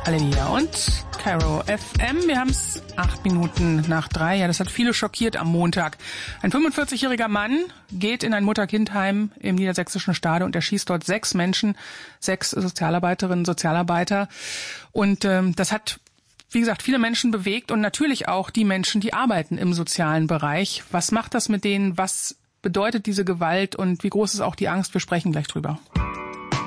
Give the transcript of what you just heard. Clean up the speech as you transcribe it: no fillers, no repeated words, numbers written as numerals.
Halleluja und Caro FM. Wir haben es 3:08. Ja, das hat viele schockiert am Montag. Ein 45-jähriger Mann geht in ein Mutter-Kind-Heim im niedersächsischen Stade und erschießt dort 6 Menschen, 6 Sozialarbeiterinnen, Sozialarbeiter. Und das hat, wie gesagt, viele Menschen bewegt und natürlich auch die Menschen, die arbeiten im sozialen Bereich. Was macht das mit denen? Was bedeutet diese Gewalt und wie groß ist auch die Angst? Wir sprechen gleich drüber.